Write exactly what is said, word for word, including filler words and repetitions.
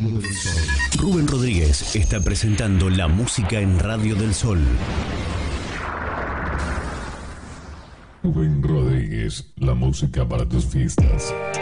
Radio del Sol. Rubén Rodríguez está presentando la música en Radio del Sol. Rubén Rodríguez, la música para tus fiestas.